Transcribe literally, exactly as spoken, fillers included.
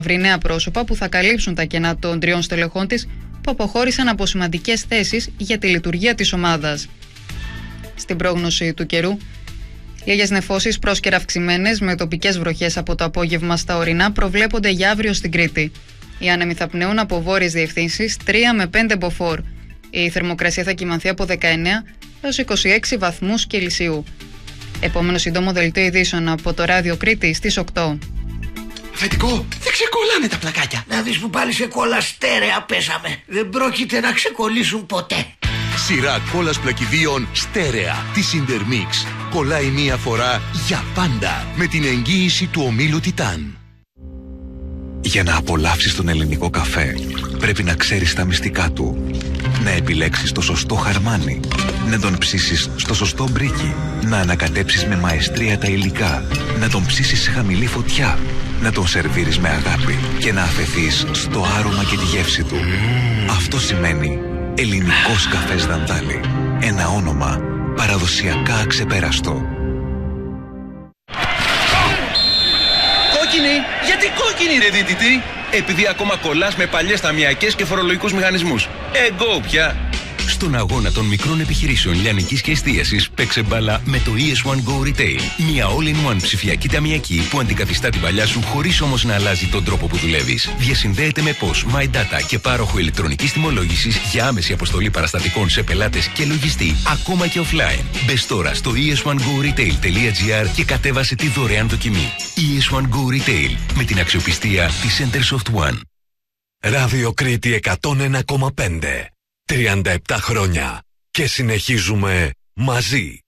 βρει νέα πρόσωπα που θα καλύψουν τα κενά των τριών στελεχών της που αποχώρησαν από σημαντικές θέσεις για τη λειτουργία της ομάδας. Στην πρόγνωση του καιρού, λίγες νεφώσεις πρόσκαιρα αυξημένες με τοπικές βροχές από το απόγευμα στα ορεινά προβλέπονται για αύριο στην Κρήτη. Οι άνεμοι θα πνέουν από βόρειες διευθύνσεις τρία με πέντε μποφόρ. Η θερμοκρασία θα κυμανθεί από δεκαεννέα έως είκοσι έξι βαθμούς Κελσίου. Επόμενο σύντομο δελτίο ειδήσεων από το Ράδιο Κρήτη στις οκτώ. Αφεντικό, δεν ξεκολλάνε τα πλακάκια. Να δεις που πάλι σε κόλλα στέρεα πέσαμε. Δεν πρόκειται να ξεκολλήσουν ποτέ. Σειρά κόλλας πλακιδίων στέρεα της Intermix. Κολλάει μία φορά για πάντα με την εγγύηση του ομίλου Τιτάν. Για να απολαύσεις τον ελληνικό καφέ πρέπει να ξέρεις τα μυστικά του. Να επιλέξεις το σωστό χαρμάνι. Να τον ψήσεις στο σωστό μπρίκι. Να ανακατέψεις με μαεστρία τα υλικά. Να τον ψήσεις σε χαμηλή φωτιά. Να τον σερβίρεις με αγάπη και να αφεθείς στο άρωμα και τη γεύση του. Αυτό σημαίνει ελληνικός καφές Δαντάλη. Ένα όνομα παραδοσιακά αξεπέραστο. Κόκκινη! Γιατί κόκκινη ρε δίτητη? Επειδή ακόμα κολλάς με παλιές ταμιακές και φορολογικούς μηχανισμούς. Εγώ πια! Στον αγώνα των μικρών επιχειρήσεων λιανικής και εστίασης παίξε μπάλα με το ι ες one Go Retail. Μια all-in-one ψηφιακή ταμιακή που αντικαθιστά την παλιά σου χωρίς όμως να αλλάζει τον τρόπο που δουλεύεις. Διασυνδέεται με πώς, My Data και πάροχο ηλεκτρονικής τιμολόγησης για άμεση αποστολή παραστατικών σε πελάτες και λογιστή, ακόμα και offline. Μπες τώρα στο ι ες one go retail τελεία τζι άρ και κατέβασε τη δωρεάν δοκιμή. ι ες one Go Retail με την αξιοπιστία της Centersoft One. Ράδιο Κρήτη εκατόν ένα κόμμα πέντε. τριάντα επτά χρόνια και συνεχίζουμε μαζί.